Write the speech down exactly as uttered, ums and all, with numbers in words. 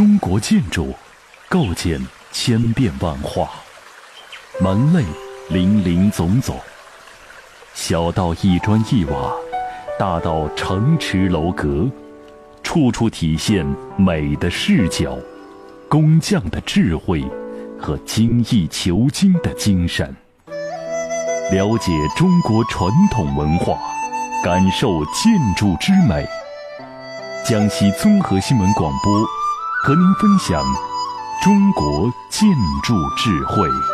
中国建筑构建千变万化，门类林林总总，小到一砖一瓦，大到城池楼阁，处处体现美的视角、工匠的智慧和精益求精的精神。了解中国传统文化，感受建筑之美。江西综合新闻广播和您分享中国建筑智慧。